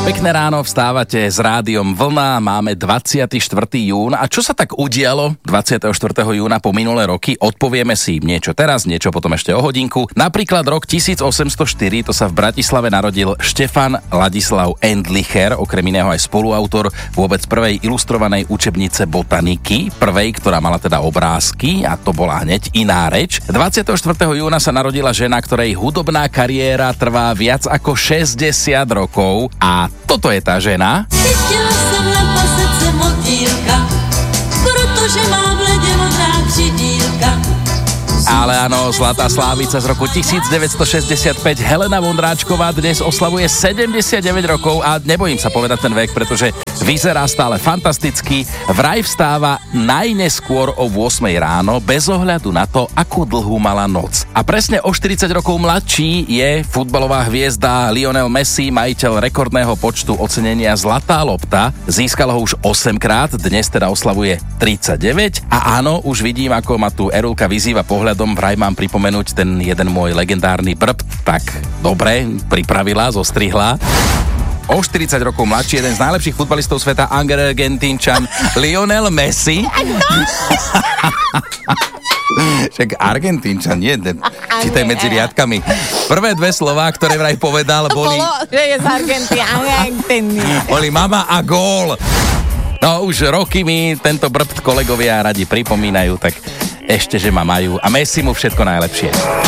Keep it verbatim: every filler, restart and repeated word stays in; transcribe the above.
Pekné ráno, vstávate s rádiom Vlna, máme dvadsiateho štvrtého júna. A čo sa tak udialo dvadsiateho štvrtého júna po minulé roky? Odpovieme si niečo teraz, niečo potom ešte o hodinku. Napríklad rok tisícosemstoštyri, to sa v Bratislave narodil Štefan Ladislav Endlicher, okrem iného aj spoluautor vôbec prvej ilustrovanej učebnice botaniky, prvej, ktorá mala teda obrázky, a to bola hneď Iná reč. dvadsiateho štvrtého júna sa narodila žena, ktorej hudobná kariéra trvá viac ako šesťdesiat rokov, a toto je tá žena. Chytila som na pasece motýlka, protože mám v lede modrá křidílka. Ale áno, zlatá slávica z roku devätnásťstošesťdesiatpäť Helena Vondráčková dnes oslavuje sedemdesiatdeväť rokov a nebojím sa povedať ten vek, pretože vyzerá stále fantasticky. Vraj vstáva najneskôr o ôsmej ráno bez ohľadu na to, akú dlhú mala noc. A presne o štyridsať rokov mladší je futbalová hviezda Lionel Messi, majiteľ rekordného počtu ocenenia Zlatá lopta. Získal ho už osemkrát, dnes teda oslavuje tridsaťdeväť. A áno, už vidím, ako ma tu Erulka vyzýva pohľadom, vraj mám pripomenúť ten jeden môj legendárny brb. Tak dobre, pripravila, zostrihla. O štyridsať rokov mladší, jeden z najlepších futbalistov sveta, Argentínčan Lionel Messi. Však Argentínčan, nie? Čítaj medzi riadkami. Prvé dve slová, ktoré vraj povedal, boli... že je z Argentíny. Boli mama a gól. No už roky mi tento brbt kolegovia radi pripomínajú, tak ešte, že ma majú. A Messi mu všetko najlepšie.